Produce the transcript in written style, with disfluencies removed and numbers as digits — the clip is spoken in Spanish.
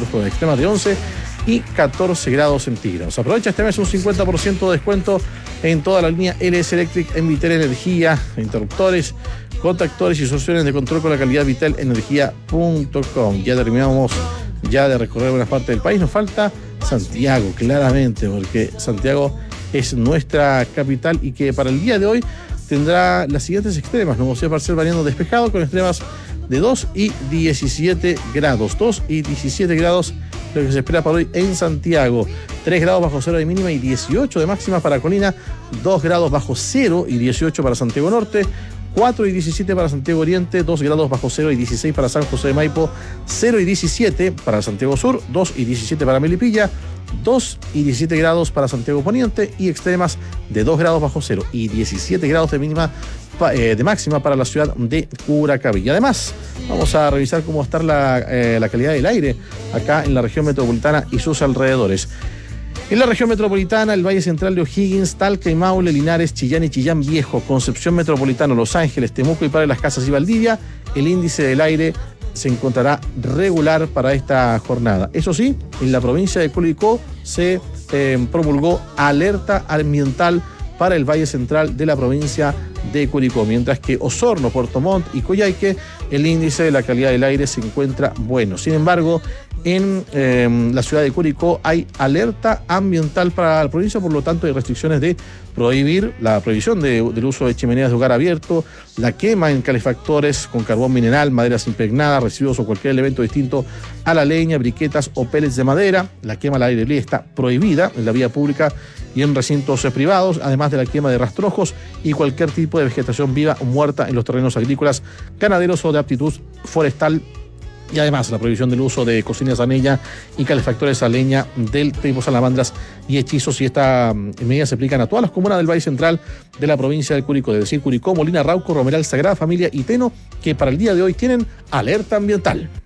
temperatura extrema de 11 y 14 grados centígrados. Aprovecha este mes un 50% de descuento en toda la línea LS Electric en Vitel Energía, interruptores, contactores y soluciones de control con la calidad vitelenergia.com. Ya terminamos de recorrer buena parte del país. Nos falta Santiago, claramente, porque Santiago es nuestra capital y que para el día de hoy tendrá las siguientes extremas: nubosidad parcial variando despejado con extremas de 2 y 17 grados. 2 y 17 grados lo que se espera para hoy en Santiago. 3 grados bajo cero de mínima y 18 de máxima para Colina. 2 grados bajo cero y 18 para Santiago Norte. 4 y 17 para Santiago Oriente, 2 grados bajo cero y 16 para San José de Maipo, 0 y 17 para Santiago Sur, 2 y 17 para Melipilla, 2 y 17 grados para Santiago Poniente y extremas de 2 grados bajo cero y 17 grados de mínima de máxima para la ciudad de Curacaví. Y además vamos a revisar cómo va a estar la calidad del aire acá en la región metropolitana y sus alrededores. En la región metropolitana, el Valle Central de O'Higgins, Talca y Maule, Linares, Chillán y Chillán Viejo, Concepción Metropolitano, Los Ángeles, Temuco y Par de las Casas y Valdivia, el índice del aire se encontrará regular para esta jornada. Eso sí, en la provincia de Curicó se promulgó alerta ambiental para el Valle Central de la provincia de Curicó, mientras que Osorno, Puerto Montt y Coyhaique, el índice de la calidad del aire se encuentra bueno. Sin embargo, en la ciudad de Curicó hay alerta ambiental para la provincia, por lo tanto hay restricciones de la prohibición del uso de chimeneas de hogar abierto, la quema en calefactores con carbón mineral, maderas impregnadas, residuos o cualquier elemento distinto a la leña, briquetas o pellets de madera. La quema al aire libre está prohibida en la vía pública y en recintos privados, además de la quema de rastrojos y cualquier tipo de vegetación viva o muerta en los terrenos agrícolas, ganaderos o de aptitud forestal. Y además la prohibición del uso de cocinas a leña y calefactores a leña del tipo salamandras y hechizos. Y estas medidas se aplican a todas las comunas del Valle Central de la provincia de Curicó, es decir, Curicó, Molina, Rauco, Romeral, Sagrada Familia y Teno, que para el día de hoy tienen alerta ambiental.